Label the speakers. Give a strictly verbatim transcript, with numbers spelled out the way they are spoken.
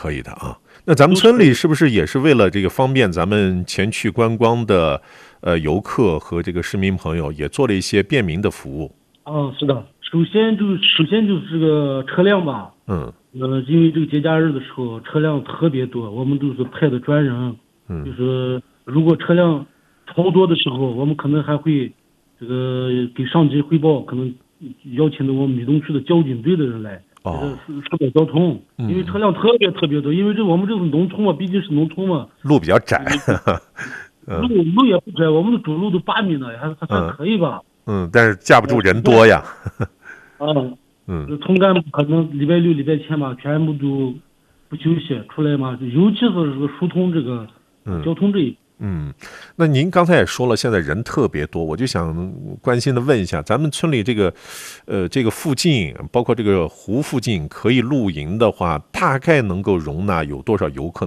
Speaker 1: 可以的啊。那咱们村里是不是也是为了这个方便咱们前去观光的呃游客和这个市民朋友，也做了一些便民的服务？
Speaker 2: 啊，是的，首先就首先就是这个车辆吧，
Speaker 1: 嗯
Speaker 2: 呃，因为这个节假日的时候车辆特别多，我们都是派的专人，
Speaker 1: 嗯，
Speaker 2: 就是如果车辆超多的时候，我们可能还会这个给上级汇报，可能邀请的我们米东区的交警队的人来，
Speaker 1: 哦，
Speaker 2: 疏疏导交通，
Speaker 1: 嗯
Speaker 2: 因为车辆特别特别多，因为这我们这是农村嘛，毕竟是农村嘛，
Speaker 1: 路比较窄，
Speaker 2: 路路也不窄，我们的主路都八米呢，还还算可以吧。
Speaker 1: 嗯，但是架不住人多呀。
Speaker 2: 啊，
Speaker 1: 嗯，
Speaker 2: 村干部可能礼拜六、礼拜天嘛，全部都不休息出来嘛，尤其是这个疏通这个交通这一。
Speaker 1: 嗯，那您刚才也说了，现在人特别多，我就想关心的问一下，咱们村里这个，呃，这个附近，包括这个湖附近可以露营的话，大概能够容纳有多少游客？